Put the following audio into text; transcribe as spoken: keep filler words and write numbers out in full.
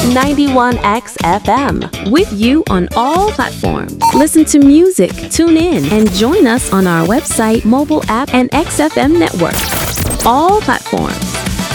ninety-one X F M, with you on all platforms. Listen to music, tune in, and join us on our website, mobile app, and X F M network. All platforms.